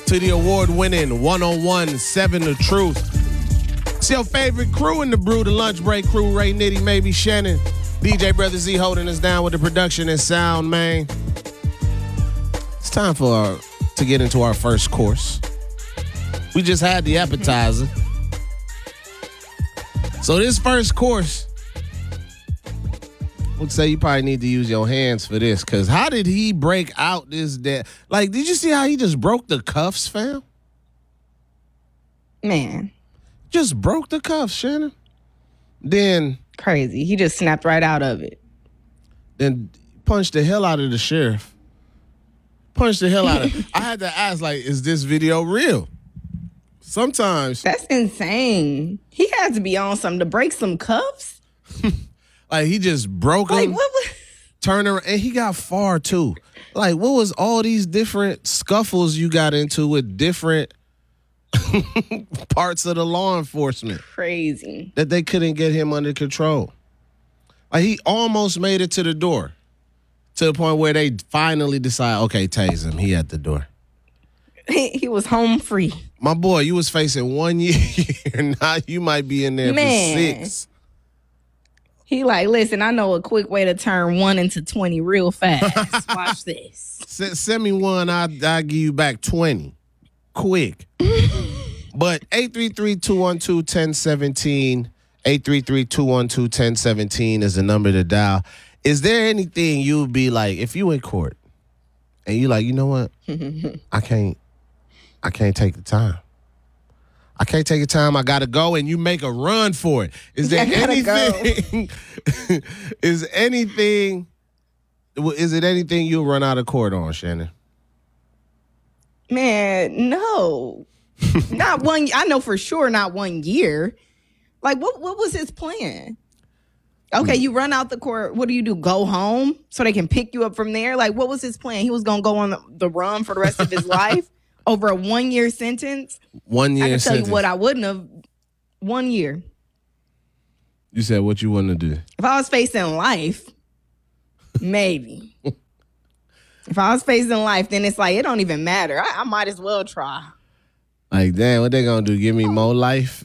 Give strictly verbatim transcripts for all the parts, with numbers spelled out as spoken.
to the award-winning one oh one seven The Truth. It's your favorite crew in the Brew, the Lunch Break crew, Ray Nitty, maybe Shannon. D J Brother Z holding us down with the production and sound, man. It's time for our, to get into our first course. We just had the appetizer. So this first course, I would say you probably need to use your hands for this, because how did he break out this dead? Like, did you see how he just broke the cuffs, fam? Man. Just broke the cuffs, Shannon. Then... Crazy. He just snapped right out of it. Then punched the hell out of the sheriff. Punched the hell out of... I had to ask, like, is this video real? Sometimes... That's insane. He had to be on something to break some cuffs. Like, he just broke Like, him, what was... turned around, and he got far, too. Like, what was all these different scuffles you got into with different parts of the law enforcement? Crazy. That they couldn't get him under control. Like, he almost made it to the door, to the point where they finally decide, okay, tase him. He at the door. He, he was home free. My boy, you was facing one year. Now you might be in there Man. for six. He like, listen, I know a quick way to turn one into twenty real fast. Watch this. S- send me one, I'll, I'll give you back twenty. Quick. But eight three three, two one two, one oh one seven, eight three three, two one two, one oh one seven is the number to dial. Is there anything you would be like, if you in court and you like, you know what? I can't, I can't take the time. I can't take the time. I got to go, and you make a run for it. Is there anything? is anything? Is it anything you'll run out of court on, Shannon? Man, no. Not one. I know for sure not one year. Like, what, what was his plan? Okay, you run out the court. What do you do? Go home so they can pick you up from there? Like, what was his plan? He was going to go on the, the run for the rest of his life over a one-year sentence? One year I can tell sentence. you what I wouldn't have. One year. You said what you want to do. If I was facing life, maybe. If I was facing life, then it's like, it don't even matter. I, I might as well try. Like, damn, what they gonna do? Give me more life?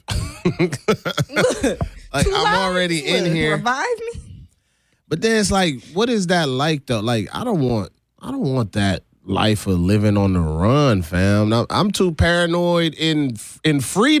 Like, Two I'm lives? already in Look, here. Revive me. But then it's like, what is that like though? Like, I don't want, I don't want that life of living on the run, fam. I'm, I'm too paranoid in in freedom.